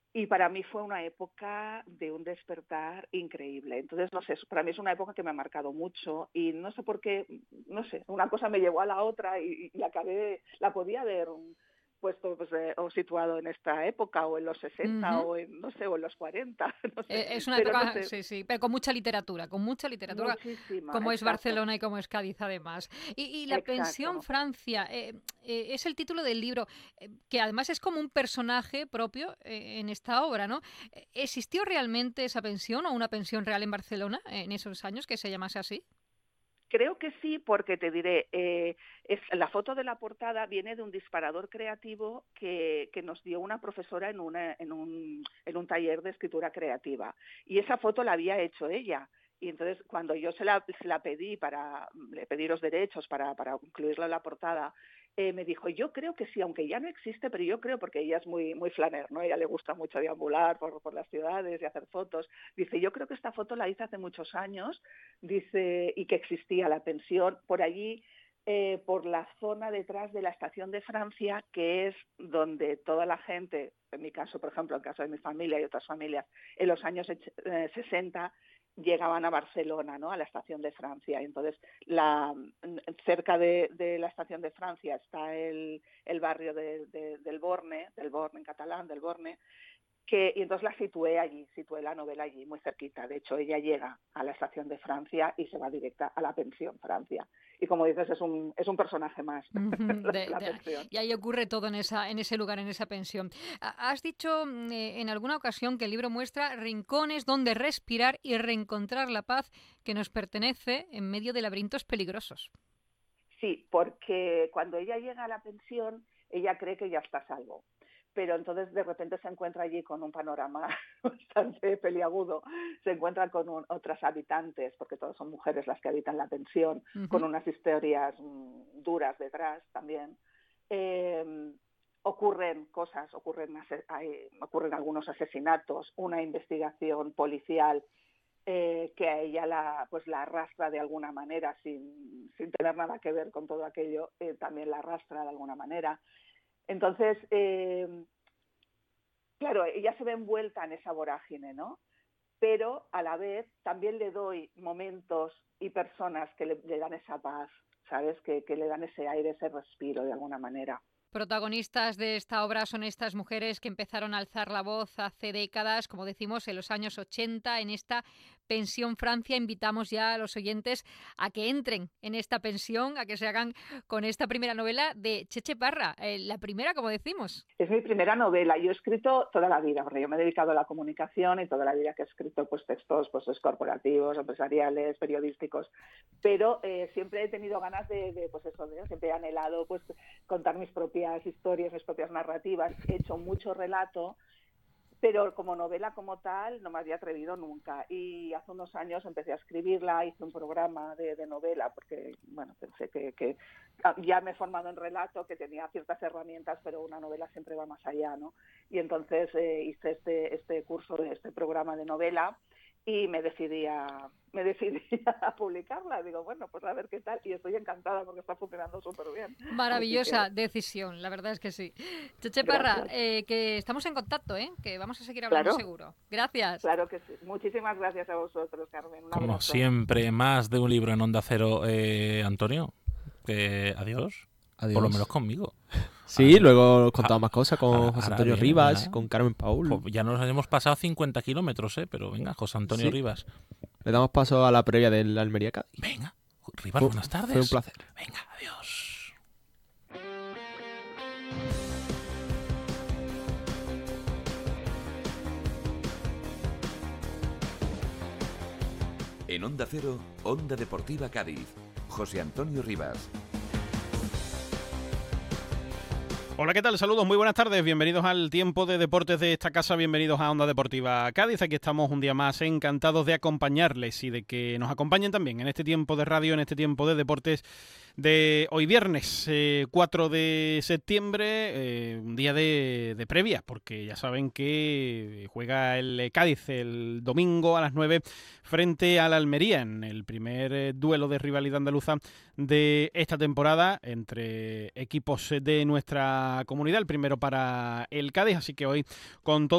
Y para mí fue una época de un despertar increíble. Entonces, no sé, para mí es una época que me ha marcado mucho y no sé por qué, no sé, una cosa me llevó a la otra y la podía haber puesto pues, o situado en esta época o en los 60 Ujú. o en, no sé, o en los 40, no sé, Es una pero no época, sé, sí, sí, pero con mucha literatura, muchísima, como es exacto, Barcelona y como es Cádiz además. Y La pensión exacto. Francia es el título del libro, que además es como un personaje propio en esta obra, ¿no? ¿Existió realmente esa pensión o una pensión real en Barcelona en esos años que se llamase así? Creo que sí, porque te diré, la foto de la portada viene de un disparador creativo que nos dio una profesora en un taller de escritura creativa. Y esa foto la había hecho ella. Y entonces, cuando yo se la pedí le pedí los derechos para incluirla en la portada, me dijo, yo creo que sí, aunque ya no existe, pero yo creo, porque ella es muy, muy flaner, ¿no? A ella le gusta mucho deambular por las ciudades y hacer fotos. Dice, yo creo que esta foto la hice hace muchos años, dice, y que existía la pensión por allí, por la zona detrás de la estación de Francia, que es donde toda la gente, en mi caso, por ejemplo, en el caso de mi familia y otras familias, en los años 60 llegaban a Barcelona, ¿no? A la estación de Francia. Entonces, cerca de la estación de Francia está el barrio del Borne en catalán, del Borne, y entonces situé la novela allí, muy cerquita. De hecho, ella llega a la estación de Francia y se va directa a la pensión Francia. Y como dices, es un personaje más, Ujú, la pensión. y ahí ocurre todo en ese lugar, en esa pensión. Has dicho en alguna ocasión que el libro muestra rincones donde respirar y reencontrar la paz que nos pertenece en medio de laberintos peligrosos. Sí, porque cuando ella llega a la pensión, ella cree que ya está a salvo. Pero entonces de repente se encuentra allí con un panorama bastante peliagudo. Se encuentra con otras habitantes, porque todas son mujeres las que habitan la pensión, con Ujú. unas historias duras detrás también. Eh, Ocurren cosas, ocurren algunos asesinatos, una investigación policial que a ella la arrastra de alguna manera, sin tener nada que ver con todo aquello, también la arrastra de alguna manera. Entonces, claro, ella se ve envuelta en esa vorágine, ¿no? Pero a la vez también le doy momentos y personas que le dan esa paz, ¿sabes? Que le dan ese aire, ese respiro de alguna manera. Protagonistas de esta obra son estas mujeres que empezaron a alzar la voz hace décadas, como decimos, en los años 80, en esta pensión Francia. Invitamos ya a los oyentes a que entren en esta pensión, a que se hagan con esta primera novela de Cheche Parra, la primera, como decimos. Es mi primera novela. Yo he escrito toda la vida, porque yo me he dedicado a la comunicación y toda la vida que he escrito pues textos pues corporativos, empresariales, periodísticos. Pero siempre he tenido ganas pues eso, siempre he anhelado pues contar mis propias historias, mis propias narrativas. He hecho mucho relato, pero como novela como tal no me había atrevido nunca. Y hace unos años empecé a escribirla, hice un programa de novela, porque bueno, pensé que ya me he formado en relato, que tenía ciertas herramientas, pero una novela siempre va más allá, ¿no? Y entonces hice este curso, este programa de novela, y me decidí a publicarla. Digo, bueno, pues a ver qué tal, y estoy encantada porque está funcionando súper bien. Así que, Maravillosa decisión, la verdad es que sí. Cheche Parra, gracias. que estamos en contacto, que vamos a seguir hablando Claro. seguro. Gracias. Claro que sí. Muchísimas gracias a vosotros, Carmen. Un Como abrazo. siempre, más de un libro en Onda Cero, Antonio. Adiós. Por lo menos Adiós. conmigo. Sí, Ahora, luego os contamos más cosas con José ahora Antonio viene, Rivas, venga. con Carmen Paul. Ya nos hemos pasado 50 kilómetros, pero venga, José Antonio Sí, Rivas. le damos paso a la previa del Almería Cádiz. Venga, Rivas, buenas tardes. Fue un placer. Venga, adiós. En Onda Cero, Onda Deportiva Cádiz. José Antonio Rivas. Hola, ¿qué tal? Saludos, muy buenas tardes. Bienvenidos al tiempo de deportes de esta casa. Bienvenidos a Onda Deportiva Cádiz. Aquí estamos un día más encantados de acompañarles y de que nos acompañen también en este tiempo de radio, en este tiempo de deportes de hoy viernes 4 de septiembre, un día de previa, porque ya saben que juega el Cádiz el domingo a las 9 frente al Almería en el primer duelo de rivalidad andaluza de esta temporada entre equipos de nuestra comunidad, el primero para el Cádiz, así que hoy con todo